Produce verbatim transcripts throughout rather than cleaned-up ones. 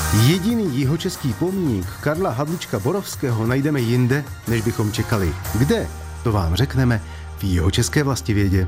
Jediný jihočeský pomník Karla Havlíčka Borovského najdeme jinde, než bychom čekali. Kde? To vám řekneme v Jihočeské vlastivědě.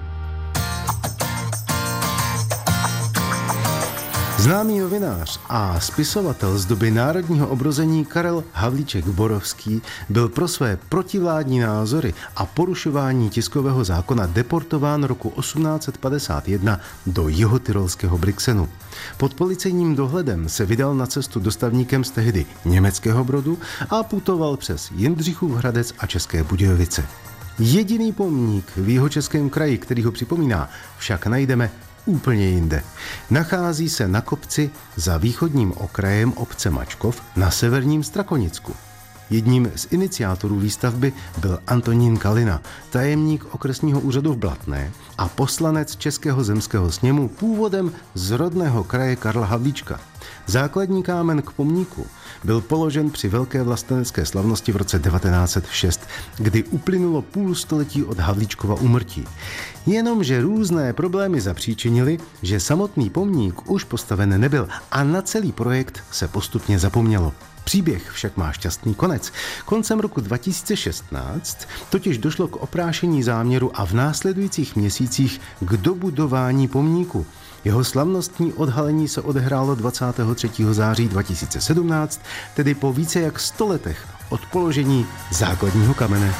Známý novinář a spisovatel z doby národního obrození Karel Havlíček Borovský byl pro své protivládní názory a porušování tiskového zákona deportován roku osmnáct set padesát jedna do jihotyrolského Brixenu. Pod policejním dohledem se vydal na cestu dostavníkem z tehdy Německého Brodu a putoval přes Jindřichův Hradec a České Budějovice. Jediný pomník v Jihočeském kraji, který ho připomíná, však najdeme úplně jinde. Nachází se na kopci za východním okrajem obce Mačkov na severním Strakonicku. Jedním z iniciátorů výstavby byl Antonín Kalina, tajemník okresního úřadu v Blatné a poslanec Českého zemského sněmu původem z rodného kraje Karla Havlíčka. Základní kámen k pomníku byl položen při velké vlastenecké slavnosti v roce devatenáct set šest, kdy uplynulo půl století od Havlíčkova úmrtí. Jenomže různé problémy zapříčinily, že samotný pomník už postaven nebyl a na celý projekt se postupně zapomnělo. Příběh však má šťastný konec. Koncem roku dva tisíce šestnáct totiž došlo k oprášení záměru a v následujících měsících k dobudování pomníku. Jeho slavnostní odhalení se odehrálo dvacátého třetího září dva tisíce sedmnáct, tedy po více jak sto letech od položení základního kamene.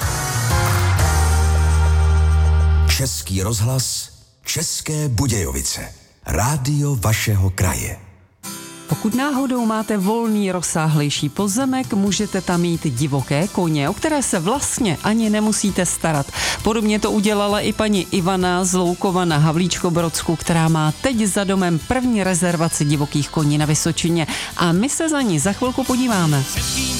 Český rozhlas, České Budějovice. Rádio vašeho kraje. Pokud náhodou máte volný, rozsáhlejší pozemek, můžete tam mít divoké koně, o které se vlastně ani nemusíte starat. Podobně to udělala i paní Ivana z Loukova na Havlíčkobrodsku, která má teď za domem první rezervaci divokých koní na Vysočině. A my se za ní za chvilku podíváme.